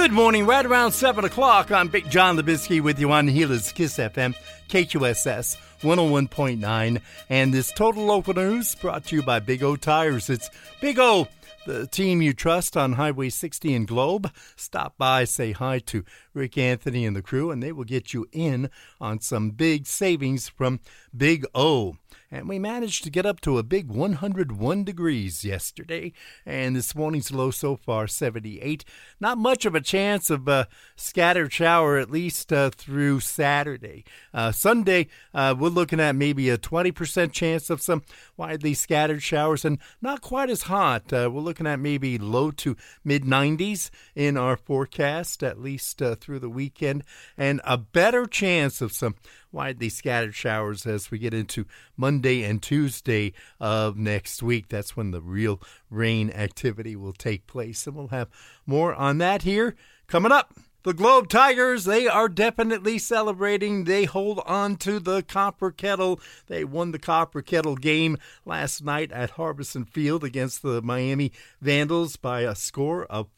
Good morning, right around 7 o'clock. I'm Big John Lebinsky with you on Gila's Kiss FM, KQSS 101.9. And this Total Local News brought to you by Big O Tires. It's Big O, the team you trust on Highway 60 in Globe. Stop by, say hi to Rick Anthony and the crew, and they will get you in on some big savings from Big O. And we managed to get up to a big 101 degrees yesterday. And this morning's low so far, 78. Not much of a chance of a scattered shower, at least through Saturday. Sunday, we're looking at maybe a 20% chance of some widely scattered showers and not quite as hot. We're looking at maybe low to mid-90s in our forecast, at least through the weekend. And a better chance of some widely scattered showers as we get into Monday and Tuesday of next week. That's when the real rain activity will take place. And we'll have more on that here coming up. The Globe Tigers, they are definitely celebrating. They hold on to the Copper Kettle. They won the Copper Kettle game last night at Harbison Field against the Miami Vandals by a score of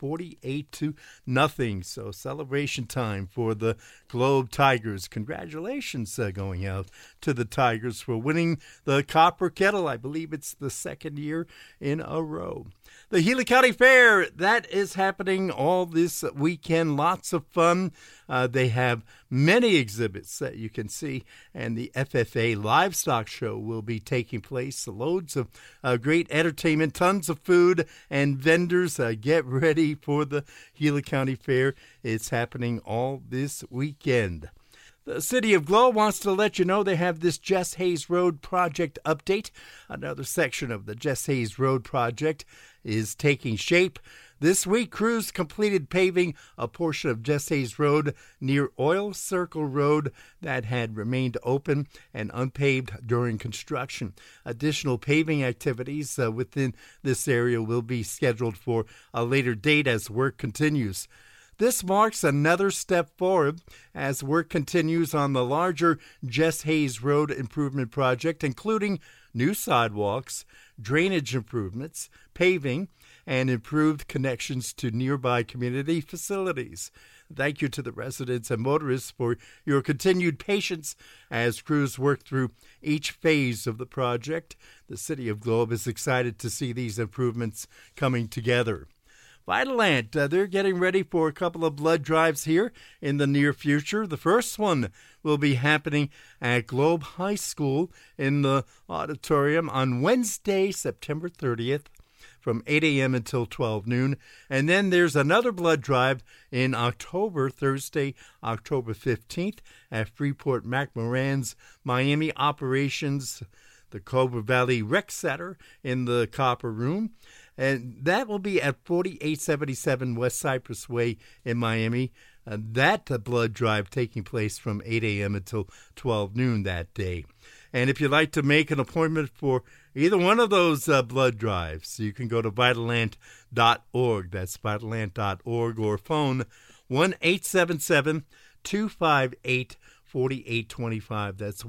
48-0. So celebration time for the Globe Tigers. Congratulations going out to the Tigers for winning the Copper Kettle. I believe it's the second year in a row. The Gila County Fair, that is happening all this weekend. Lots of fun. They have many exhibits that you can see, and the FFA Livestock Show will be taking place. Loads of great entertainment, tons of food and vendors. Get ready for the Gila County Fair. It's happening all this weekend. The City of Globe wants to let you know they have this Jess Hayes Road project update. Another section of the Jess Hayes Road project is taking shape. This week, crews completed paving a portion of Jess Hayes Road near Oil Circle Road that had remained open and unpaved during construction. Additional paving activities within this area will be scheduled for a later date as work continues. This marks another step forward as work continues on the larger Jess Hayes Road improvement project, including new sidewalks, drainage improvements, paving, and improved connections to nearby community facilities. Thank you to the residents and motorists for your continued patience as crews work through each phase of the project. The City of Globe is excited to see these improvements coming together. Vitalant, they're getting ready for a couple of blood drives here in the near future. The first one will be happening at Globe High School in the auditorium on Wednesday, September 30th from 8 a.m. until 12 noon. And then there's another blood drive in October, Thursday, October 15th at Freeport McMoran's Miami Operations, the Cobra Valley Rec Center in the Copper Room. And that will be at 4877 West Cypress Way in Miami. That blood drive taking place from 8 a.m. until 12 noon that day. And if you'd like to make an appointment for either one of those blood drives, you can go to Vitalant.org. That's Vitalant.org, or phone 1-877-258-4825. That's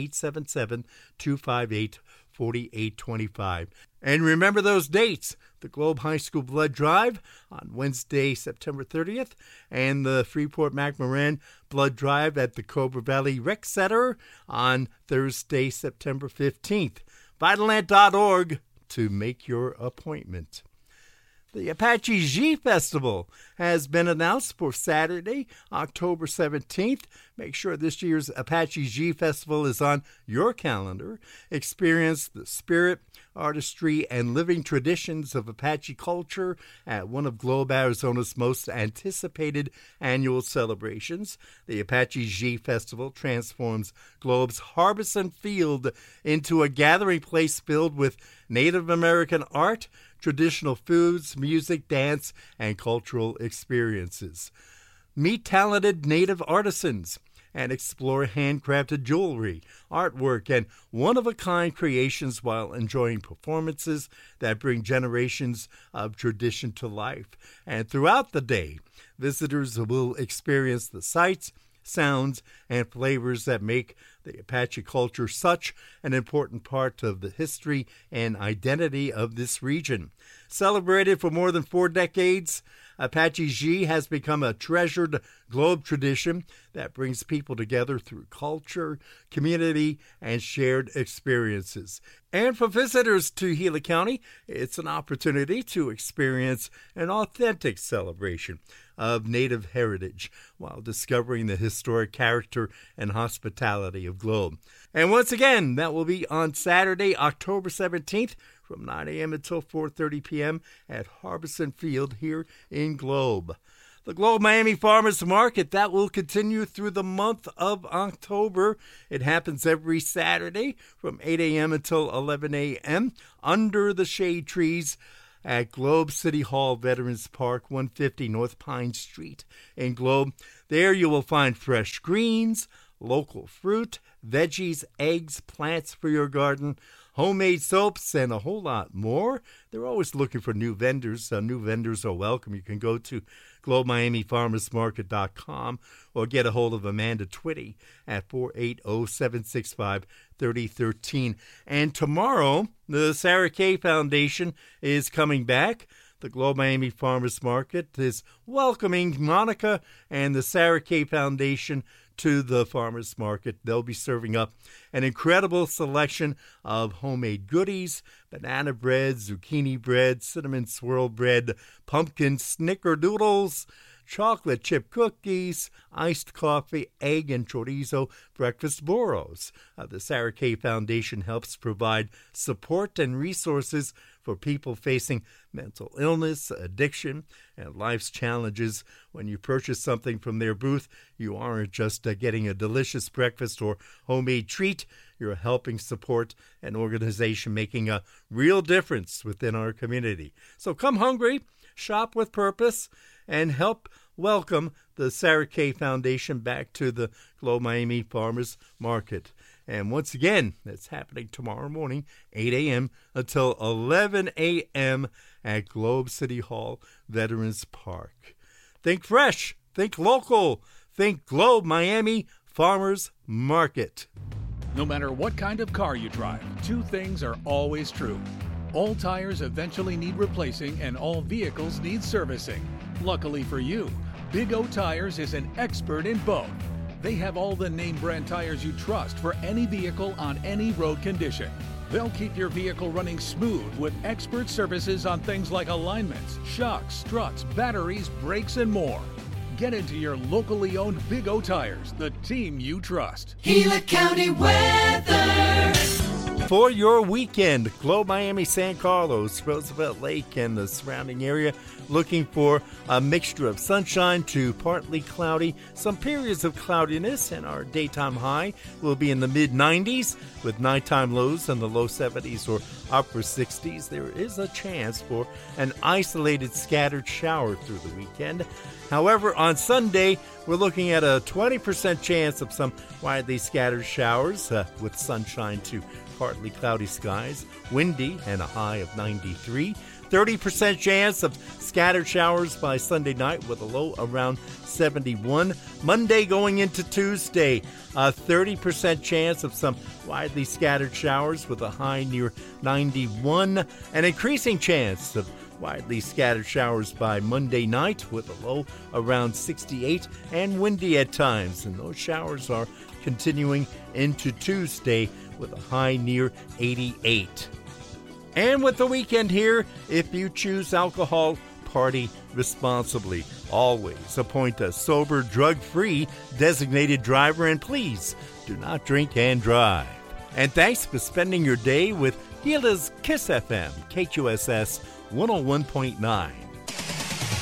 1-877-258-4825. And remember those dates: the Globe High School Blood Drive on Wednesday, September 30th, and the Freeport McMoran Blood Drive at the Cobra Valley Rec Center on Thursday, September 15th. Vitalant.org to make your appointment. The Apache G Festival has been announced for Saturday, October 17th. Make sure this year's Apache G Festival is on your calendar. Experience the spirit, artistry, and living traditions of Apache culture at one of Globe, Arizona's most anticipated annual celebrations. The Apache G Festival transforms Globe's Harbison Field into a gathering place filled with Native American art, traditional foods, music, dance, and cultural experiences. Meet talented Native artisans and explore handcrafted jewelry, artwork, and one-of-a-kind creations while enjoying performances that bring generations of tradition to life. And throughout the day, visitors will experience the sights, sounds, and flavors that make the Apache culture such an important part of the history and identity of this region. Celebrated for more than 4 decades, Apache Xi has become a treasured Globe tradition that brings people together through culture, community, and shared experiences. And for visitors to Gila County, it's an opportunity to experience an authentic celebration of Native heritage while discovering the historic character and hospitality of Globe. And once again, that will be on Saturday, October 17th, from 9 a.m. until 4:30 p.m. at Harbison Field here in Globe. The Globe Miami Farmers Market, that will continue through the month of October. It happens every Saturday from 8 a.m. until 11 a.m. under the shade trees at Globe City Hall, Veterans Park, 150 North Pine Street in Globe. There you will find fresh greens, local fruit, veggies, eggs, plants for your garden, homemade soaps, and a whole lot more. They're always looking for new vendors. New vendors are welcome. You can go to GlobeMiamiFarmersMarket.com or get a hold of Amanda Twitty at 480-765-3013. And tomorrow, the Sarah Kay Foundation is coming back. The Globe Miami Farmers Market is welcoming Monica and the Sarah Kay Foundation to the farmers market. They'll be serving up an incredible selection of homemade goodies, banana bread, zucchini bread, cinnamon swirl bread, pumpkin snickerdoodles, chocolate chip cookies, iced coffee, egg and chorizo breakfast burros. The Sarah Kay Foundation helps provide support and resources for people facing mental illness, addiction, and life's challenges. When you purchase something from their booth, you aren't just getting a delicious breakfast or homemade treat. You're helping support an organization making a real difference within our community. So come hungry, shop with purpose, and help welcome the Sarah Kay Foundation back to the Globe Miami Farmers Market. And once again, it's happening tomorrow morning, 8 a.m. until 11 a.m. at Globe City Hall, Veterans Park. Think fresh, think local, think Globe Miami Farmers Market. No matter what kind of car you drive, 2 things are always true. All tires eventually need replacing and all vehicles need servicing. Luckily for you, Big O Tires is an expert in both. They have all the name brand tires you trust for any vehicle on any road condition. They'll keep your vehicle running smooth with expert services on things like alignments, shocks, struts, batteries, brakes, and more. Get into your locally owned Big O Tires, the team you trust. Gila County weather. For your weekend, Globe Miami, San Carlos, Roosevelt Lake, and the surrounding area, looking for a mixture of sunshine to partly cloudy, some periods of cloudiness, and our daytime high will be in the mid-90s with nighttime lows in the low 70s or upper 60s. There is a chance for an isolated scattered shower through the weekend. However, on Sunday, we're looking at a 20% chance of some widely scattered showers with sunshine to partly cloudy skies, windy, and a high of 93. 30% chance of scattered showers by Sunday night with a low around 71. Monday going into Tuesday, a 30% chance of some widely scattered showers with a high near 91. An increasing chance of widely scattered showers by Monday night with a low around 68 and windy at times. And those showers are continuing into Tuesday with a high near 88. And with the weekend here, if you choose alcohol, party responsibly. Always appoint a sober, drug-free designated driver, and please do not drink and drive. And thanks for spending your day with Gila's Kiss FM, KQSS 101.9.